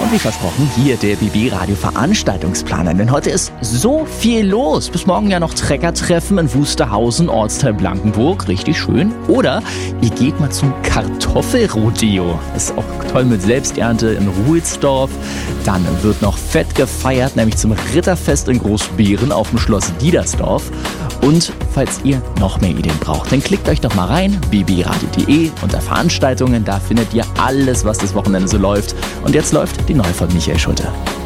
Und wie versprochen, hier der BB-Radio-Veranstaltungsplaner. Denn heute ist so viel los. Bis morgen ja noch Treckertreffen in Wusterhausen, Ortsteil Blankenburg. Richtig schön. Oder ihr geht mal zum Kartoffelrodeo. Ist auch toll mit Selbsternte in Ruhelsdorf. Dann wird noch fett gefeiert, nämlich zum Ritterfest in Großbeeren auf dem Schloss Diedersdorf. Und falls ihr noch mehr Ideen braucht, dann klickt euch doch mal rein, bbradio.de, unter Veranstaltungen. Da findet ihr alles, was das Wochenende so läuft. Und jetzt läuft die neue von Michael Schulte.